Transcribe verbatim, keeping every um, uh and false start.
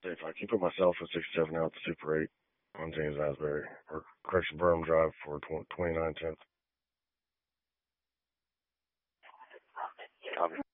If I can put myself at sixty-seven out the Super eight on James Asbury, or correction, Burnham Drive for twenty-nine tenth. Copy.